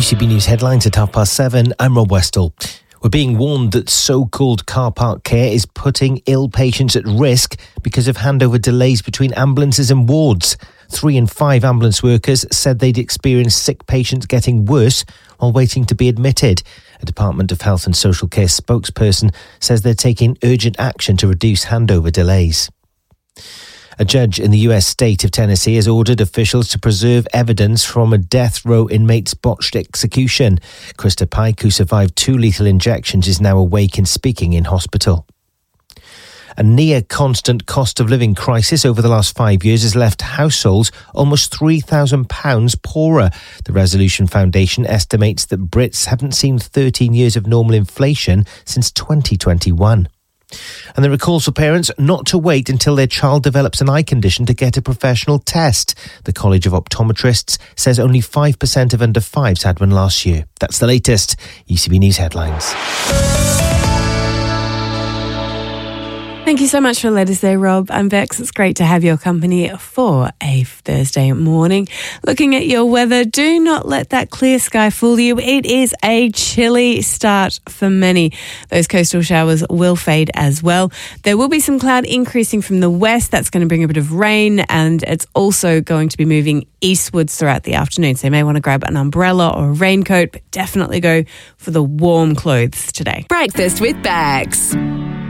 UCB News headlines at 7:30. I'm Rob Westall. We're being warned that so-called car park care is putting ill patients at risk because of handover delays between ambulances and wards. 3 in 5 ambulance workers said they'd experienced sick patients getting worse while waiting to be admitted. A Department of Health and Social Care spokesperson says they're taking urgent action to reduce handover delays. A judge in the US state of Tennessee has ordered officials to preserve evidence from a death row inmate's botched execution. Krista Pike, who survived 2 lethal injections, is now awake and speaking in hospital. A near-constant cost of living crisis over the last 5 years has left households almost £3,000 poorer. The Resolution Foundation estimates that Brits haven't seen 13 years of normal inflation since 2021. And there are calls for parents not to wait until their child develops an eye condition to get a professional test. The College of Optometrists says only 5% of under 5s had one last year. That's the latest. UCB News headlines. Thank you so much for letting us there, Rob. I'm Bex. It's great to have your company for a Thursday morning. Looking at your weather, do not let that clear sky fool you. It is a chilly start for many. Those coastal showers will fade as well. There will be some cloud increasing from the west. That's going to bring a bit of rain, and it's also going to be moving eastwards throughout the afternoon. So you may want to grab an umbrella or a raincoat, but definitely go for the warm clothes today. Breakfast with Bex.